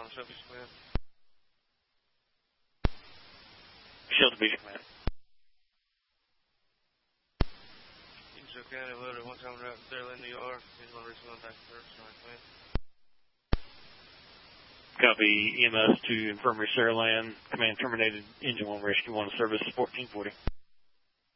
Southeast Command. Shelter Beach Command. Eagle County loaded one time route Saraland, New York. He's on reaching on back first. Command. Copy EMS to Infirmary Saraland. Command terminated. Engine 1 Rescue 1 service 1440.